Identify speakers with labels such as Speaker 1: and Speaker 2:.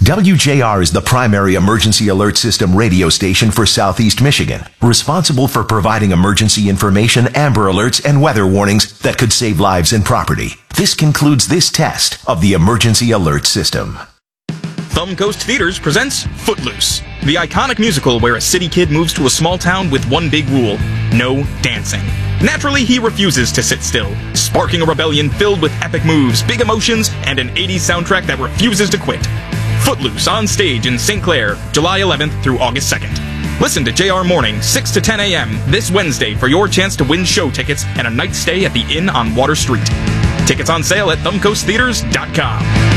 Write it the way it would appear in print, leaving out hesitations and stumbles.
Speaker 1: WJR is the primary emergency alert system radio station for Southeast Michigan, responsible for providing emergency information, Amber Alerts, and weather warnings that could save lives and property. This concludes this test of the emergency alert system.
Speaker 2: Thumb Coast Theaters presents Footloose, the iconic musical where a city kid moves to a small town with one big rule: no dancing. Naturally, he refuses to sit still, sparking a rebellion filled with epic moves, big emotions, and an 80s soundtrack that refuses to quit. Footloose on stage in St. Clair, July 11th through August 2nd. Listen to JR Morning, 6 to 10 a.m. this Wednesday for your chance to win show tickets and a night stay at the Inn on Water Street. Tickets on sale at thumbcoasttheaters.com.